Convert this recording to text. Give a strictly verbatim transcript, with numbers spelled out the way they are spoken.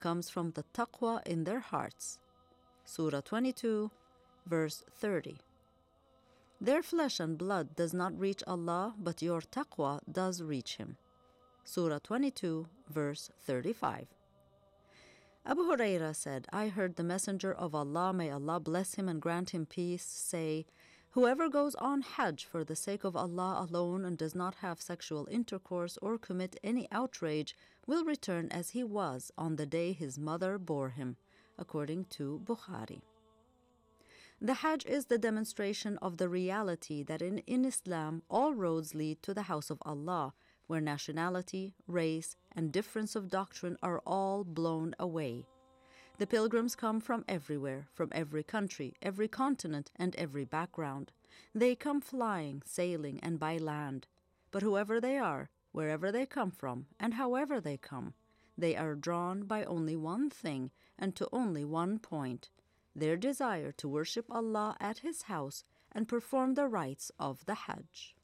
comes from the taqwa in their hearts. Surah twenty-two, verse thirty. Their flesh and blood does not reach Allah, but your taqwa does reach Him. Surah twenty-two, verse thirty-five. Abu Hurairah said, I heard the Messenger of Allah, may Allah bless him and grant him peace, say, whoever goes on Hajj for the sake of Allah alone and does not have sexual intercourse or commit any outrage will return as he was on the day his mother bore him, according to Bukhari. The Hajj is the demonstration of the reality that in, in Islam all roads lead to the house of Allah, where nationality, race, and difference of doctrine are all blown away. The pilgrims come from everywhere, from every country, every continent, and every background. They come flying, sailing, and by land. But whoever they are, wherever they come from, and however they come, they are drawn by only one thing and to only one point, their desire to worship Allah at His house and perform the rites of the Hajj.